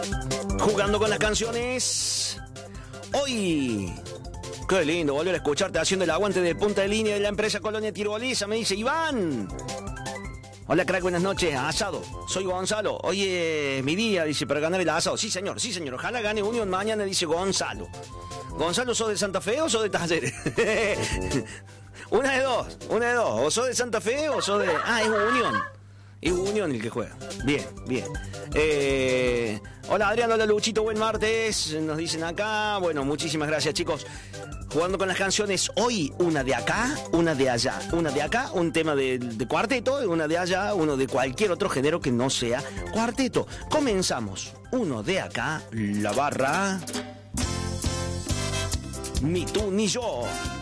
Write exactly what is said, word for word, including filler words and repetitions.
Jugando con las canciones. Hoy, qué lindo volver a escucharte haciendo el aguante de punta de línea de la empresa Colonia Tiroliza. Me dice Iván. Hola, crack, buenas noches. Asado. Soy Gonzalo. Oye, mi día, dice, para ganar el asado. Sí, señor, sí, señor. Ojalá gane Unión mañana, dice Gonzalo. Gonzalo, ¿sos de Santa Fe o sos de Talleres? Una de dos, una de dos. O sos de Santa Fe o sos de... Ah, es Unión. Es Unión el que juega. Bien, bien. Eh... Hola, Adrián, hola, Luchito, buen martes. Nos dicen acá. Bueno, muchísimas gracias, chicos. Jugando con las canciones, hoy una de acá, una de allá. Una de acá, un tema de, de cuarteto, una de allá, uno de cualquier otro género que no sea cuarteto. Comenzamos. Uno de acá, la barra. Ni tú ni yo.